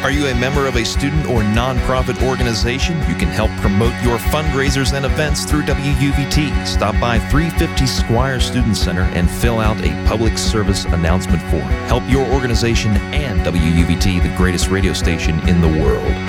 Are you a member of a student or nonprofit organization? You can help promote your fundraisers and events through WUVT. Stop by 350 Squire Student Center and fill out a public service announcement form. Help your organization and WUVT, the greatest radio station in the world.